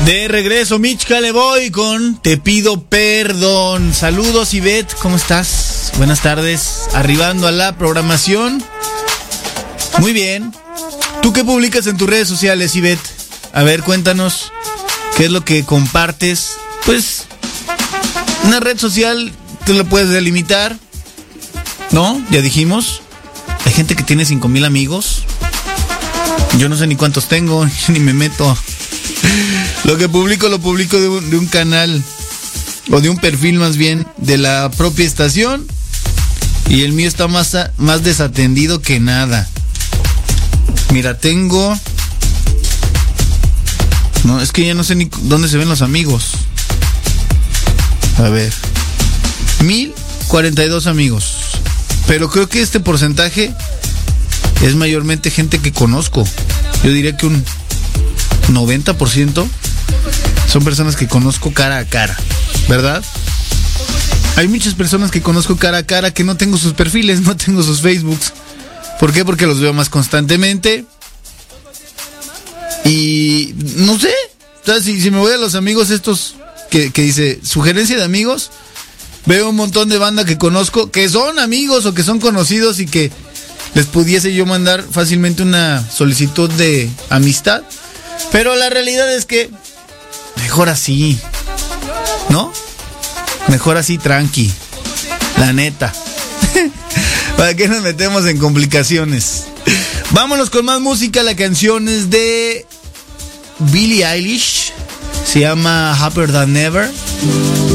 De regreso, Michka le voy con Te pido perdón. Saludos, Ivette, ¿cómo estás? Buenas tardes, arribando a la programación. Muy bien. ¿Tú qué publicas en tus redes sociales, Ivette? A ver, cuéntanos, ¿qué es lo que compartes? Pues, una red social, tú la puedes delimitar, ¿no? Ya dijimos. Hay gente que tiene 5,000 amigos. Yo no sé ni cuántos tengo, ni me meto. Lo que publico, lo publico de un canal, o de un perfil más bien, de la propia estación. Y el mío está más desatendido que nada. Mira, tengo... No, es que ya no sé ni dónde se ven los amigos. A ver. 1,042 amigos. Pero creo que este porcentaje es mayormente gente que conozco. Yo diría que un 90% son personas que conozco cara a cara, ¿verdad? Hay muchas personas que conozco cara a cara que no tengo sus perfiles, no tengo sus Facebooks. ¿Por qué? Porque los veo más constantemente. Y no sé, o sea, si me voy a los amigos estos que dice sugerencia de amigos, veo un montón de banda que conozco, que son amigos o que son conocidos y que les pudiese yo mandar fácilmente una solicitud de amistad. Pero la realidad es que mejor así, ¿no? Mejor así, tranqui. La neta. ¿Para qué nos metemos en complicaciones? Vámonos con más música. La canción es de Billie Eilish. Se llama Happier Than Ever.